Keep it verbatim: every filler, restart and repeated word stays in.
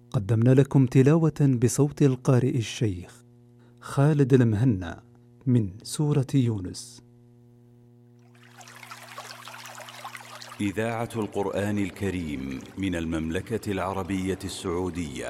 قدمنا لكم تلاوة بصوت القارئ الشيخ خالد المهنا من سورة يونس. إذاعة القرآن الكريم من المملكة العربية السعودية.